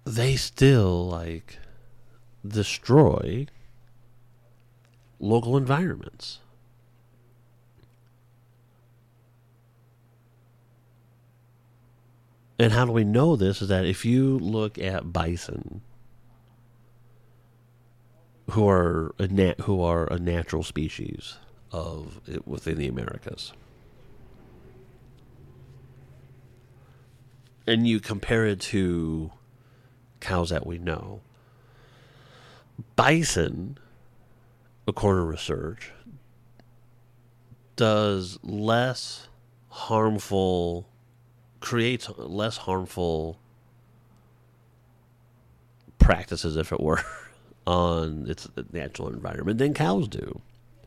they still like destroy local environments. And how do we know this? Is that if you look at bison, who are a natural species of within the Americas, and you compare it to cows that we know, bison, according to research, does less harmful, creates less harmful practices, if it were, on its natural environment than cows do.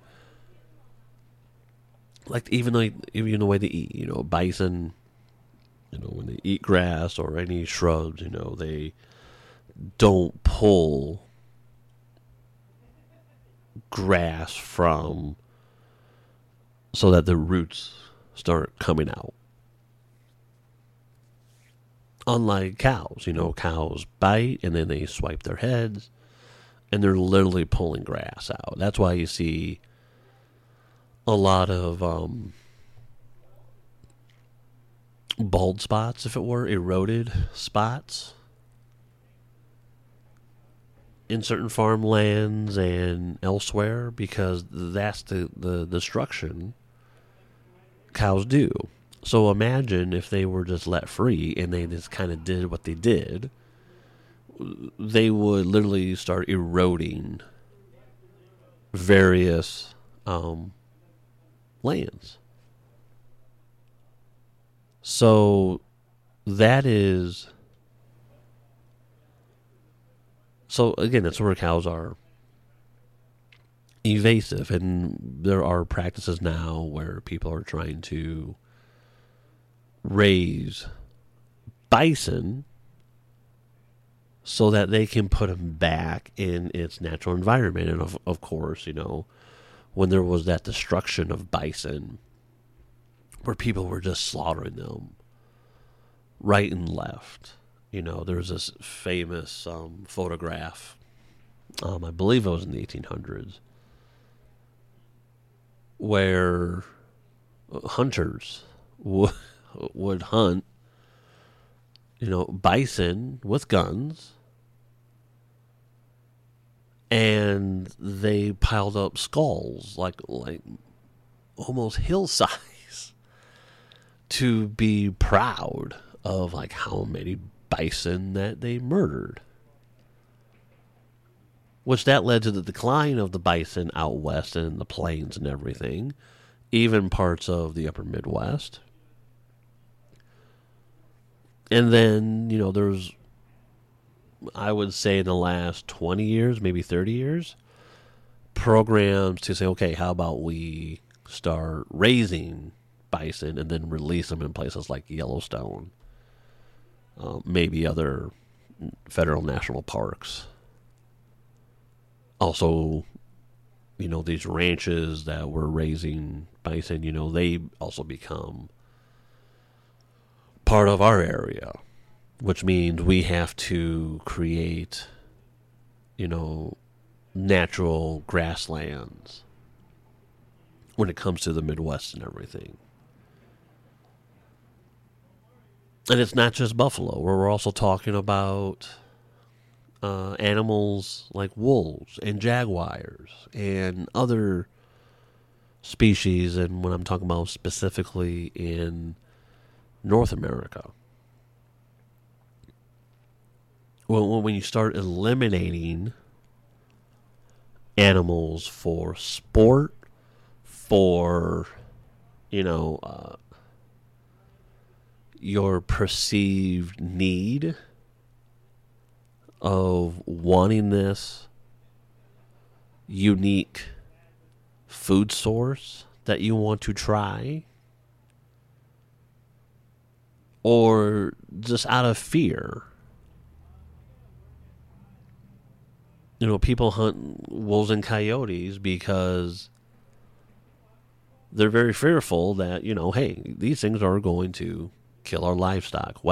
Like even the way they eat, bison, when they eat grass or any shrubs, they don't pull grass from so that the roots start coming out. Unlike cows, cows bite and then they swipe their heads and they're literally pulling grass out. That's why you see a lot of bald spots, if it were, eroded spots in certain farmlands and elsewhere, because that's the destruction cows do. So imagine if they were just let free and they just kind of did what they did, they would literally start eroding various lands. So that is... So again, that's where cows are evasive, and there are practices now where people are trying to raise bison so that they can put them back in its natural environment. And of course, when there was that destruction of bison, where people were just slaughtering them right and left. There's this famous photograph, I believe it was in the 1800s, where hunters would hunt, bison with guns, and they piled up skulls like almost hillsize to be proud of like how many bison that they murdered. Which that led to the decline of the bison out west and in the plains and everything, even parts of the upper Midwest. And then, there's, I would say in the last 20 years, maybe 30 years, programs to say, okay, how about we start raising bison and then release them in places like Yellowstone, maybe other federal national parks. Also, these ranches that were raising bison, they also become part of our area, which means we have to create, natural grasslands when it comes to the Midwest and everything. And it's not just buffalo. We're also talking about animals like wolves and jaguars and other species. And when I'm talking about specifically in North America, when you start eliminating animals for sport, for your perceived need of wanting this unique food source that you want to try, or just out of fear. People hunt wolves and coyotes because they're very fearful that, hey, these things are going to kill our livestock.